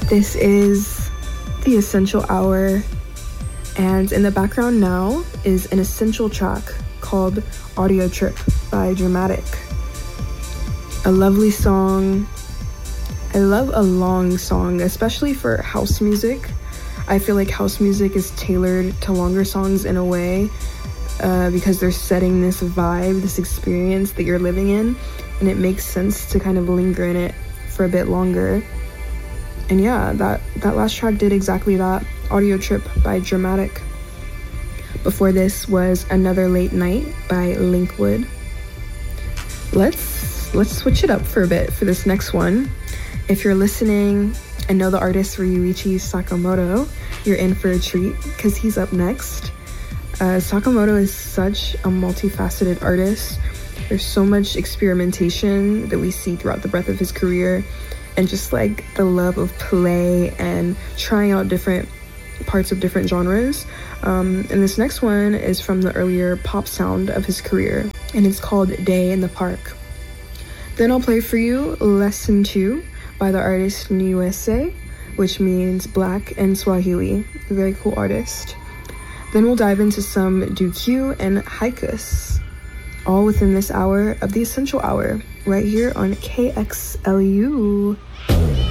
This is the Essential Hour, and in the background now is an essential track called Audio Trip by Dramatic. A lovely song. I love a long song, especially for house music. I feel like house music is tailored to longer songs in a way because they're setting this vibe, this experience that you're living in, and it makes sense to kind of linger in it for a bit longer. And yeah, that last track did exactly that. Audio Trip by Dramatic. Before this was Another Late Night by Linkwood. Let's switch it up for a bit for this next one. If you're listening and know the artist Ryuichi Sakamoto, you're in for a treat because he's up next. Sakamoto is such a multifaceted artist. There's so much experimentation that we see throughout the breadth of his career, and just like the love of play and trying out different parts of different genres. And this next one is from the earlier pop sound of his career, and it's called Day in the Park. Then I'll play for you Lesson 2 by the artist Niuese, which means black in Swahili. A very cool artist. Then we'll dive into some Dukyu and Haikus, all within this hour of the Essential Hour, right here on KXLU.